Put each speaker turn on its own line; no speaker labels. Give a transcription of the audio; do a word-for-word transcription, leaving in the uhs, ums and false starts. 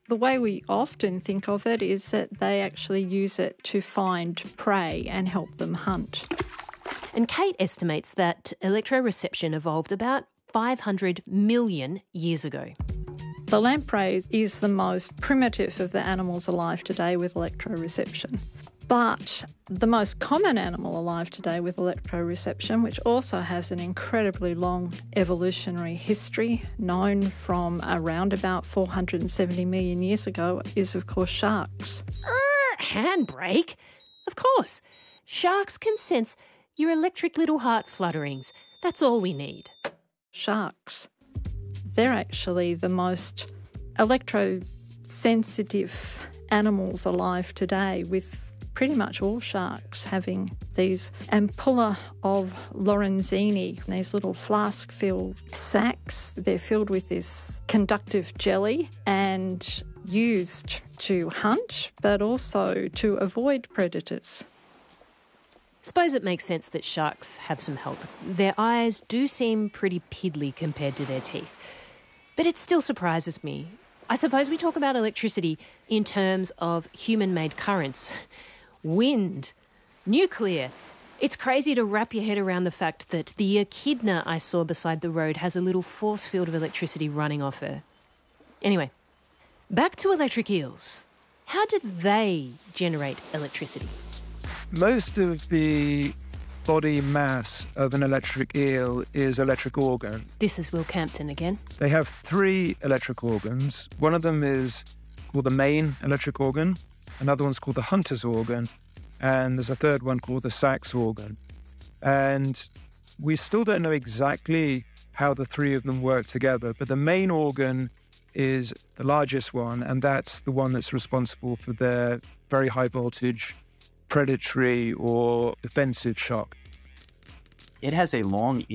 The way we often think of it is that they actually use it to find prey and help them hunt.
And Kate estimates that electroreception evolved about five hundred million years ago.
The lamprey is the most primitive of the animals alive today with electroreception. But the most common animal alive today with electroreception, which also has an incredibly long evolutionary history, known from around about four hundred seventy million years ago, is of course sharks.
Er, handbrake? Of course. Sharks can sense your electric little heart flutterings. That's all we need.
Sharks. They're actually the most electrosensitive animals alive today, with pretty much all sharks having these ampulla of Lorenzini, these little flask-filled sacs. They're filled with this conductive jelly and used to hunt, but also to avoid predators.
Suppose it makes sense that sharks have some help. Their eyes do seem pretty piddly compared to their teeth. But it still surprises me. I suppose we talk about electricity in terms of human-made currents. Wind, nuclear. It's crazy to wrap your head around the fact that the echidna I saw beside the road has a little force field of electricity running off her. Anyway, back to electric eels. How do they generate electricity?
Most of the body mass of an electric eel is electric organ.
This is Will Campton again.
They have three electric organs. One of them is called the main electric organ. Another one's called the hunter's organ, and there's a third one called the sax organ. And we still don't know exactly how the three of them work together, but the main organ is the largest one, and that's the one that's responsible for their very high voltage predatory or defensive shock.
It has a long